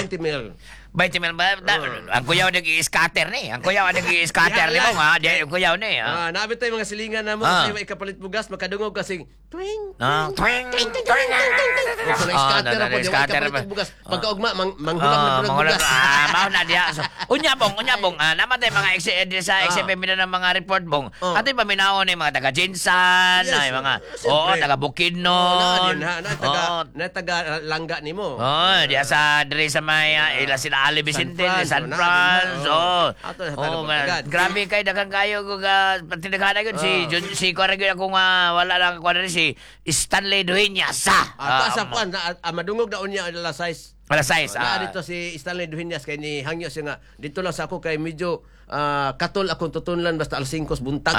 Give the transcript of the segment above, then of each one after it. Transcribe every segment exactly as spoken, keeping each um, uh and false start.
twenty mil. twenty mil ba? Ang kuyaw nag-i-scatter ni. Ang kuyaw nag-i-scatter ni mo ha. Di ang kuyaw ni. Ah, nabi tayo mga silingan na mo Ah. kasi may ikapalit bugas makadungog kasi twing Ah, twing, twing, twing. Kung sa scatter Ah, po di scatter ikapalit pa. bugas. Pagkaugma mang manghulang na Ah, bulag mangulang. bugas. Ah, mao na diya. So, unyabong, unyabong. Ah, namatay mga ex eh, sa X F M na ng mga report bong. Oh. Ato yung paminaw ni mga taga Jinsan, Yes, ay mga siyempre. oo, taga Oh, na Bukidnon. din ha, na taga Oo. na taga uh, langga nimo. Oh, diya sa diri sa may uh, ila sila Ali Vicente, Franz, San oh, na Franz. din, ha. Oh. Ato na Oh, taga nga, Pagkagad. grabe kay daghang kayo ko ga patindahan gyud si Oh. Jun- si Kuya gyud ako nga wala lang ko rin si Stanley Dueñas. Ato Ah, sa um, kwan na ah, madungog na unya ala size. Alas sais. Na Ah. dito si Stanley Dueñas kay ni hangyo siya nga dito lang sa ako kay medyo ah, katol akong tutunlan basta alas singkos buntag.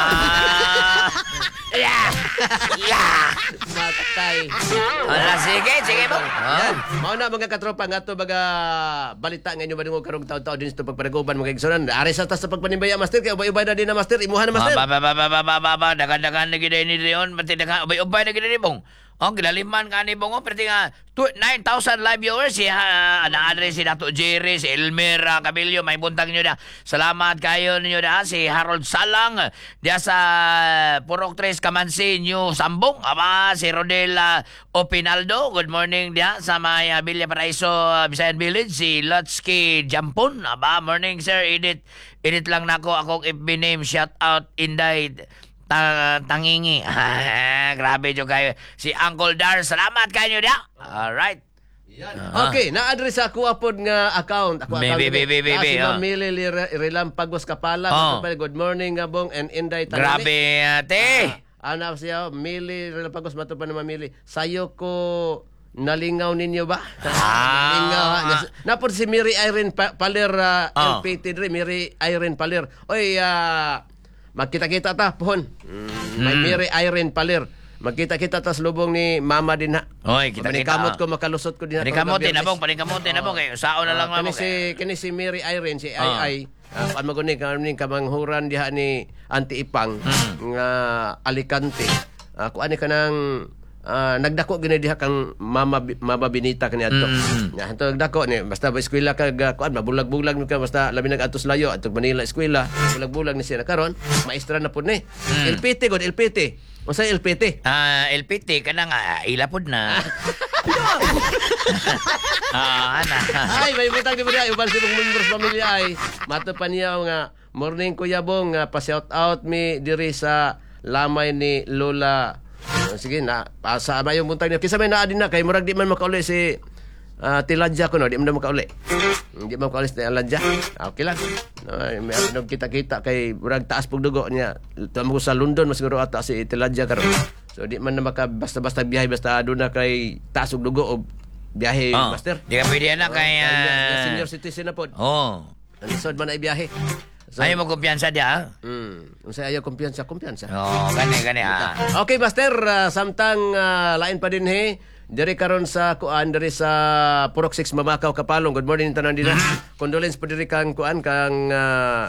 Ah. Yeah. Yeah. Matay. Ala, sige, sige po. Yan. Ah. Mao na mga katropa nga to baga balita nga inyo madungog karong taon-taon din sa pagpanaguban mga igsoon. Ari sa tas sa pagpanimbaya master kay ubay-ubay na din na master imuha na Ah, master. ba ba ba ba ba ba ba ba dagan-dagan na gid ni Leon pati dagan ubay-ubay na gid ni bong. Oh, gilaliman ka ni bong oh, pati nga nine thousand live viewers si uh, na si Dato Jerry, si Elmira Cabillo, may buntag nyo na. Salamat kayo ninyo na si Harold Salang diya sa Purok tres Kamansi New Sambong. Aba si Rodela Opinaldo, good morning diya sa may uh, Villa Paraiso uh, Visayan Village, si Lotsky Jampon. Aba morning sir, edit edit lang nako akong F B name, shout out Inday Ta tangingi. Ah, grabe jo kayo. Si Uncle Dar, salamat kayo dia. Alright. Ah. Okay, na-address ako apod nga account. Ako Be, account. be, be, be, be, Ah, si be, oh. Mamili Relampagos Kapala. Oh. Good morning Gabong and Inday Tanani. Grabe ate. Ano siya, Mili Relampagos mato pa na Mamili. Sayo ko nalingaw ninyo ba? nalingaw. Ha? Nas- Napod si Miri Irene pa- Paler uh, Oh. L P T dre, Miri Irene Paler. Oy, ah, magkita-kita ta pohon. Mm, May Miri Irene Paler. Magkita-kita ta sa lubong ni Mama din ha. Oy, kita-kita, Kamot ah. ko makalusot ko din ha. Panikamote na bong, panikamote na bong kay sao na lang Ah, kani mo. si kani si Mary Irene si Ah. Ai Ai. Uh, ano maguni kani kamanghuran diha ni Auntie Ipang Mm. nga Alicante. Uh, kuan ni kanang ah, nagdako gini diha kang mama mama binita kani adto. Mm. Nya hanto nagdako ni basta ba eskwela ka ga- kuan mabulag-bulag ni ka basta labi nag atos layo atog Manila eskwela. Bulag-bulag ni siya na karon maestra na pud ni. L P T god L P T. Unsay L P T? Ah, L P T kana nga ilapod na. Ah, ana. Ay, may butang di mo niya. Uban si mong members pamilya ay. Mato pa niya nga, morning Kuya Bong, nga pa-shout out mi diri sa lamay ni Lola. Uh, sige na, sa may yung buntang niya. Kisa may naadin na, kay murag di man makauli si uh, Tiladja ko no, di man na makauli. Di man makauli si Tiladja. Okay lang. Uh, may ano kita-kita kay murag taas pug dugo niya. Tamo ko sa London, mas siguro ata si Tiladja karon. So di man na maka basta-basta biyahe, basta aduna kay taas og dugo o biyahe, Oh, master. di ka pwede na kay Kaya, ah, senior citizen na po. Oh. Lisod man ay biyahe. So, Ayaw mo kumpiyansa dia. mm, unsay ayaw kumpiyansa, kumpiyansa. Oh, gani gani ah. Okay, master, uh, samtang uh, lain pa din he. Diri karon sa kuan diri sa Purok six Mamakaw Kapalong. Good morning tanan dira. Condolence po diri kang kuan kang uh,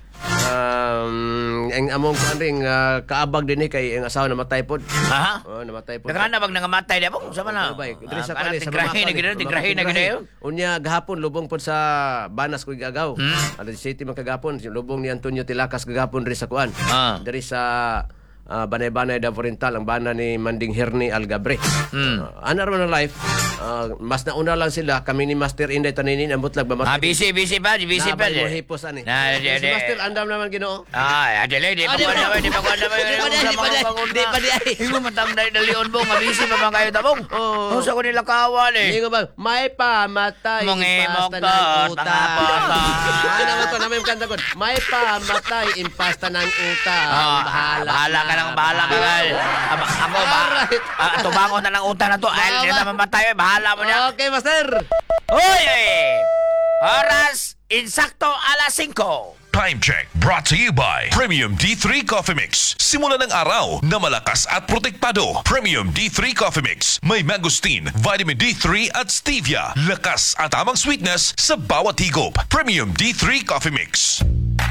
um, ang among kuan ring uh, kaabag din he kay ang asawa namatay pod. Aha. Oh, namatay pod. Dagan na bag nangamatay dia bong sama na. Bay, diri sa Ah, kali sa tigrahe na gid, tigrahe na gid. Unya gahapon lubong pod sa Banas ko gagaw. Hmm. Ano city man kagapon, si lubong ni Antonio Tilakas gagapon diri sa kuan. Ah. Diri sa ah, Banay-Banay da Oriental ang bana ni Manding Herni Algabre. Hmm. Uh, anar man ang life. Ah, mas nauna lang sila kami ni Master Inday Taninin ambot lang ba Ah, busy busy pa, busy pa. Nabay mo hipos ani. Na, di, Si di. Master andam naman Ginoo. Ah, adele di pa Ah, di ko pa- na di pa ko na Di pa di, di pa di, di pa di, ay. Ingo matang dai dalion bong, busy pa man kayo tabong. Oh. Oh, sa ko nila kawan eh. Ingo ba may pamatay Mongimok impasta to, ng utang. tanga po. Ano naman to, namin kanta ko. May pamatay impasta ng utang. Ah, bahala. bahala ka nang bahala ka gal. Aba, ako ba? Alright. Ah, tubangon na ng utang na to. Ay, hindi na mamatay. Bahala mo na. Okay, master. Hoy! eh. Oras, insakto alas singko. Time check brought to you by Premium D three Coffee Mix. Simula ng araw na malakas at protektado. Premium D three Coffee Mix. May mangosteen, vitamin D three at stevia. Lakas at tamang sweetness sa bawat higop. Premium D three Coffee Mix.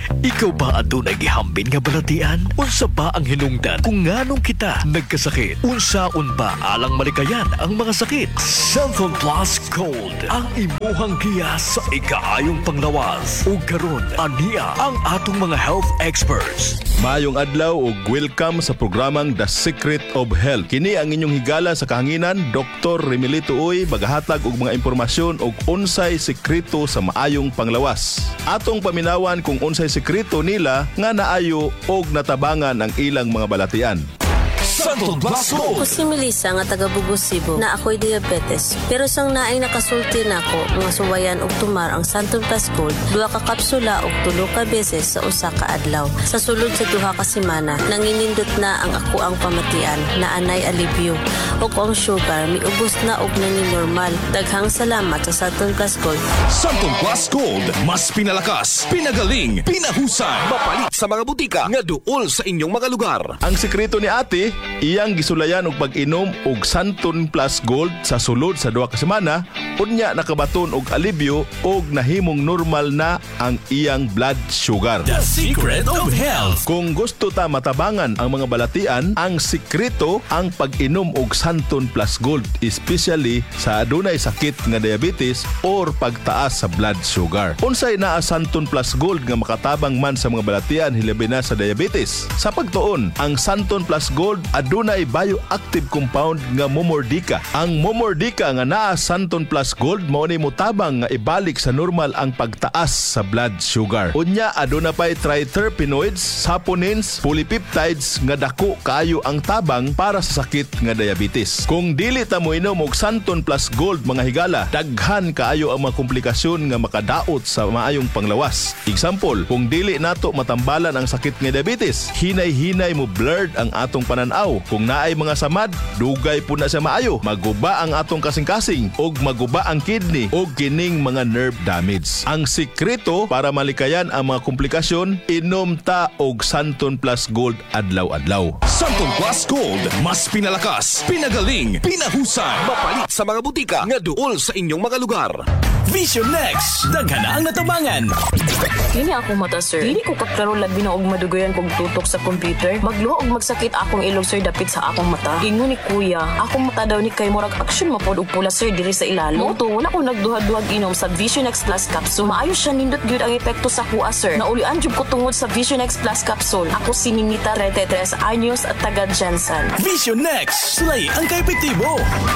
Ikaw ba adunay gihambin nga balatian? Unsa ba ang hinungdan kung nganong kita nagkasakit? Unsaon ba alang malikayan ang mga sakit? Santon Plus Gold ang imuhang giya sa ikaayong panglawas. Ug karon aniya ang atong mga health experts. Maayong adlaw ug welcome sa programang The Secret of Health. Kini ang inyong higala sa kahanginan, Doktor Remilito Uy, magahatag og mga impormasyon og unsay sekreto sa maayong panglawas. Atong paminawan kung unsay sekreto nila nga naayo og natabangan ang ilang mga balatian. Santon Plus Gold. Ako si Melissa nga taga Bugos, Cebu na ako'y diabetes. Pero sang naay nakasulti nako nga suwayan og tumar ang Santon Plus Gold, duha ka kapsula og tulo ka beses sa usa ka adlaw. Sa sulod sa duha ka semana, nanginindot na ang ako ang pamatian na anay alibyo. Og ang sugar miubos na og nangin normal. Daghang salamat sa Santon Plus Gold. Santon Plus Gold. Mas pinalakas, pinagaling, pinahusan. Mapalit sa mga butika nga duol sa inyong mga lugar. Ang sekreto ni ate, iyang gisulayan og pag-inom og Santon Plus Gold sa sulod sa duha ka semana, unya nakabaton og alibyo og nahimong normal na ang iyang blood sugar. The Secret of Health. Kung gusto ta matabangan ang mga balatian, ang sekreto ang pag-inom og Santon Plus Gold, especially sa adunay sakit nga diabetes or pagtaas sa blood sugar. Unsay naa Santon Plus Gold nga makatabang man sa mga balatian hilabi na sa diabetes? Sa pagtuon, ang Santon Plus Gold adunay bioactive compound nga momordica. Ang momordica nga naa Santon Plus Gold mao ni motabang nga ibalik sa normal ang pagtaas sa blood sugar. Unya aduna pay triterpenoids, saponins, polypeptides nga dako kaayo ang tabang para sa sakit nga diabetes. Kung dili ta moinom og Santon Plus Gold mga higala, daghan kaayo ang mga komplikasyon nga makadaot sa maayong panglawas. Example, kung dili nato matambalan ang sakit nga diabetes, hinay-hinay mo blurred ang atong pananaw. Kung naay mga samad, dugay po na sa maayo. Maguba ang atong kasing-kasing og maguba ang kidney og kining mga nerve damage. Ang sikreto para malikayan ang mga komplikasyon, inom ta og Santon Plus Gold adlaw-adlaw. Santon Plus Gold. Mas pinalakas, pinagaling, pinahusan. Mapalit sa mga butika nga duol sa inyong mga lugar. Vision Next. Daghan na ang natabangan. Kini ako mata, sir. Dili ko kaklaro labi na og madugayan kog tutok sa computer. Magluha og magsakit akong ilong, sir, dapit sa akong mata. Ingon ni kuya, akong mata daw ni kay murag action mapod og pula, sir, diri sa ilalim. Mo to, wala ko nagduhad-duhag inom sa Vision X Plus Capsule. Maayo siya, nindot gyud ang epekto sa kuha, sir. Naulian jud ko tungod sa Vision X Plus Capsule. Ako si Ninita Retetres Anyos at taga Jensen. Vision Next. Sulay ang kaepektibo.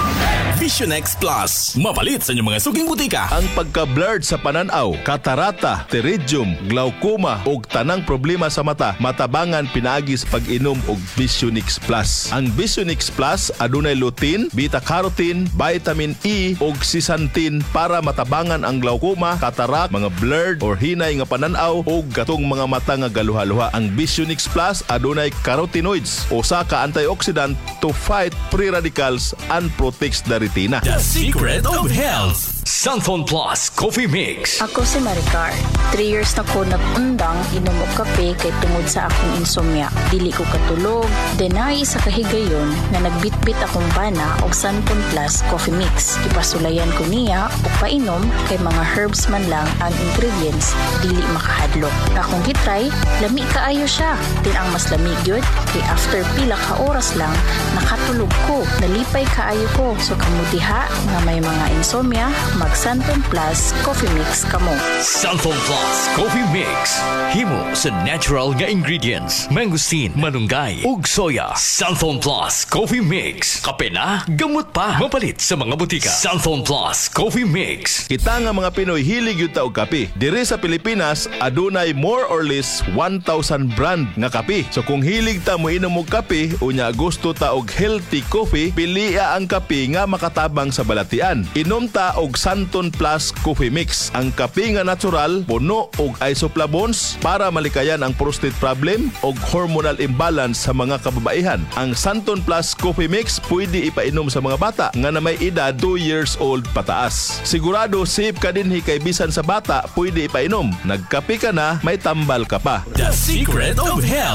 Vision X Plus. Mapalit sa inyong mga suging butika. Ang pagka-blurred sa pananaw, katarata, pterygium, glaucoma ug tanang problema sa mata, matabangan pinaagi sa pag-inom og Vision X Plus. Ang Vision X Plus adunay lutein, beta-carotene, vitamin E ug zeaxanthin para matabangan ang glaucoma, katarak, mga blurred or hinay nga pananaw ug katong mga mata nga galuha-luha. Ang Vision X Plus adunay carotenoids, usa ka antioxidant to fight free radicals and protects the retina. The Secret of Health. Santon Plus Coffee Mix. Ako si Maricar. Three years na ko nag-undang inom og kape kay tungod sa akong insomnia. Dili ko katulog. Denay sa kahigayon na nagbitbit akong bana og Santon Plus Coffee Mix. Ipasulayan ko niya og painom kay mga herbs man lang ang ingredients, dili makahadlok. Akong gitry, lami kaayo siya. Din ang mas lamig yun kay after pila ka oras lang nakatulog ko. Nalipay kaayo ko. So kamudiha nga may mga insomnia, mag Santon Plus Coffee Mix kamo. Santon Plus Coffee Mix. Himo sa natural nga ingredients. Mangosteen, manunggay, ug soya. Santon Plus Coffee Mix. Kape na, gamot pa. Mapalit sa mga butika. Santon Plus Coffee Mix. Kita nga mga Pinoy hilig yun ta og kape. Diri sa Pilipinas, adunay more or less one thousand brand nga kape. So kung hilig ta mo inom og kape, unya gusto ta og healthy coffee, pilia ang kape nga makatabang sa balatian. Inom ta og Santon Plus Coffee Mix. Ang kape nga natural, puno og isoflavones para malikayan ang prostate problem og hormonal imbalance sa mga kababaihan. Ang Santon Plus Coffee Mix pwede ipainom sa mga bata nga na may edad two years old pataas. Sigurado safe ka dinhi kay bisan sa bata pwede ipainom. Nagkape ka na, may tambal ka pa. The Secret of Health.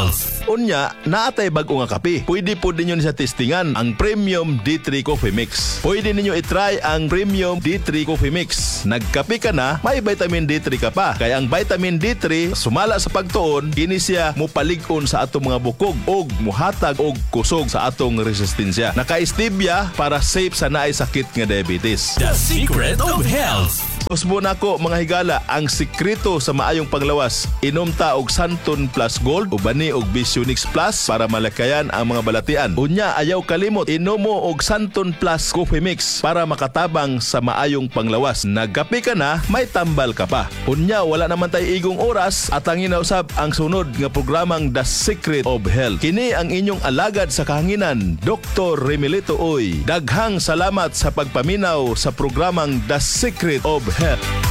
Unya, naatay bag-o nga kape. Pwede po ninyo sa testingan ang Premium D three Coffee Mix. Pwede ninyo itry ang Premium D three Coffee Mix. Nagkape ka na, may vitamin D three ka pa. Kaya ang vitamin D three, sumala sa pagtuon, kini siya mupalig-on sa atong mga bukog og muhatag og kusog sa atong resistensya. Naka-stevia para safe sa naay sakit nga diabetes. The Secret of Health. Usbo na ko mga higala, ang sikreto sa maayong panglawas. Inom ta og Santon Plus Gold o bani og Visionix Plus para malakayan ang mga balatian. Unya, ayaw kalimot, inom mo og Santon Plus Coffee Mix para makatabang sa maayong panglawas. Nagkape ka na, may tambal ka pa. Unya, wala naman tay igong oras at ang inausab ang sunod nga programang The Secret of Health. Kini ang inyong alagad sa kahanginan, Doktor Remilito Oy. Daghang salamat sa pagpaminaw sa programang The Secret of Health.